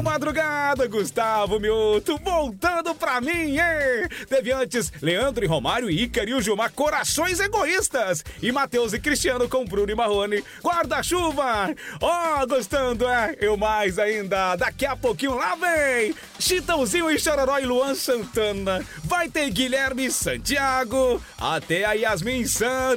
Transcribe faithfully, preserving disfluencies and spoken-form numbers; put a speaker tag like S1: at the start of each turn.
S1: madrugada, Gustavo Mioto, voltando pra mim, hein? Teve antes Leandro e Romário e Ícaro e o Gilmar, Corações Egoístas. E Matheus e Cristiano com Bruno e Marrone, Guarda-Chuva. Ó, oh, gostando, é? Eu mais ainda. Daqui a pouquinho lá vem Chitãozinho e Chororó e Luan Santana. Vai ter Guilherme Santiago. Até a Yasmin Santos.